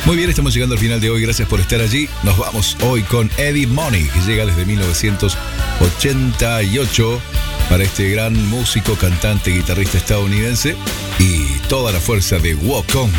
Muy bien, estamos llegando al final de hoy. Gracias por estar allí. Nos vamos hoy con Eddie Money, que llega desde 1988 para este gran músico, cantante, guitarrista estadounidense y toda la fuerza de Walk On.